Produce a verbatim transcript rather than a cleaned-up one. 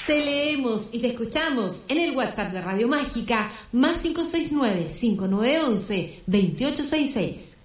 Te leemos y te escuchamos en el WhatsApp de Radio Mágica más cinco seis nueve, cinco nueve uno uno, dos ocho seis seis.